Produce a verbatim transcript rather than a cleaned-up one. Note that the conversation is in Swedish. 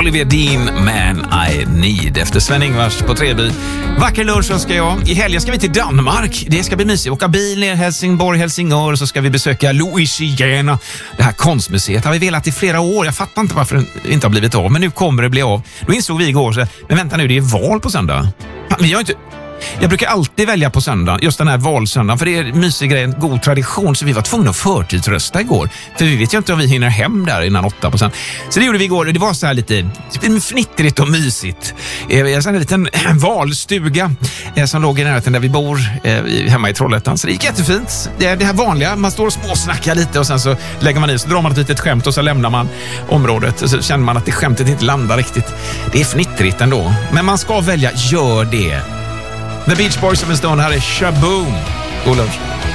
Oliver Dean, Man I Need. Efter Sven-Ingvars på Treby. Vacker lunch så ska jag. I helgen ska vi till Danmark. Det ska bli mysigt. Åka bil ner Helsingborg, Helsingör. Så ska vi besöka Louisiana. Det här konstmuseet har vi velat i flera år. Jag fattar inte varför det inte har blivit av. Men nu kommer det bli av. Då insåg vi igår så, men vänta nu, det är val på söndag. Vi har inte... Jag brukar alltid välja på söndag, just den här valsöndagen, för det är mysig grej, en god tradition, så vi var tvungna att förtidsrösta igår. För vi vet ju inte om vi hinner hem där innan åtta på sen. Så det gjorde vi igår och det var så här lite fnittrigt och mysigt. Jag såg en liten valstuga som låg i närheten där vi bor hemma i Trollhättan. Så det gick jättefint. Det är det här vanliga, man står och småsnackar lite och sen så lägger man i, så drar man ett litet skämt och så lämnar man området. Och så känner man att det skämtet inte landar riktigt. Det är fnittrigt ändå. Men man ska välja, gör det. The Beach Boys of en stund, här är Shaboom. God lunch.